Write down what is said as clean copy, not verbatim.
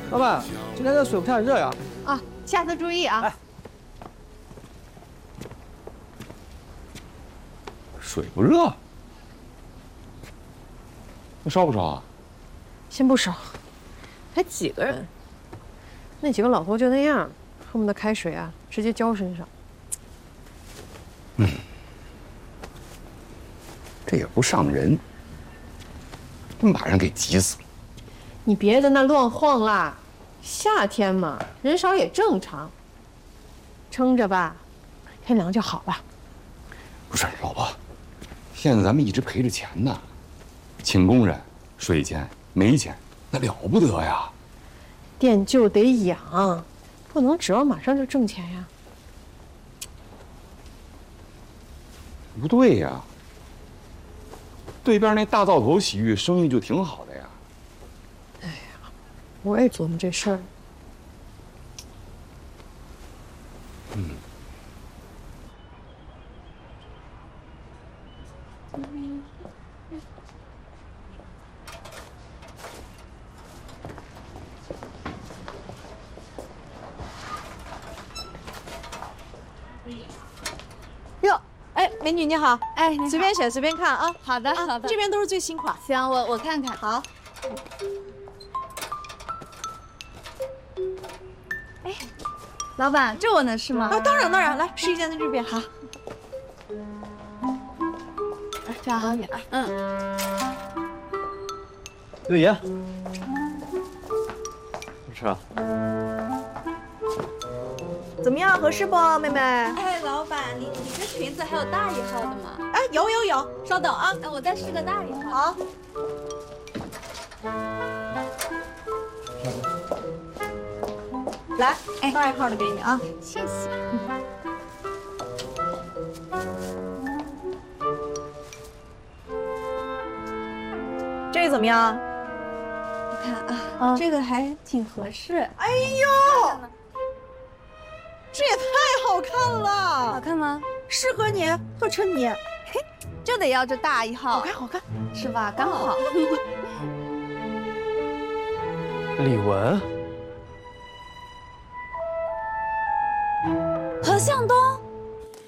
老板，今天这水不太热呀。 啊，下次注意啊。 哎， 水不热，那烧不烧啊？ 先不烧，才几个人，那几个老头就那样，恨不得开水啊直接浇身上。 这也不上人，真把人给急死了。 你别在那乱晃啦，夏天嘛，人少也正常。撑着吧，天凉就好了。 不是，老婆，现在咱们一直赔着钱呢，请工人、水钱、煤钱，那了不得呀。 店就得养，不能指望马上就挣钱呀。 不对呀，对边那大灶头洗浴生意就挺好的呀。 哎呀，我也琢磨这事儿。哟，哎，美女你好， 哎，你好随便选随便看啊。 好的，好的， 这边都是最新款。 行，我看看。 好。 哎，老板，这我能试吗？ 啊，当然，来试一下在这边。好。 这样好点啊。 六爷，吃啊？ 怎么样，合适不，妹妹？ 哎，老板，你这裙子还有大一号的吗？ 哎，有，稍等啊。 哎，我再试个大一号。 好。来， 哎， 大一号的给你啊。 谢谢。 这个怎么样？ 我看啊，这个还挺合适。 哎呦，这也太好看了！ 好看吗？ 适合你，特衬你。 嘿，就得要这大一号。 好看， 是吧？刚好。 李玟， 何向东。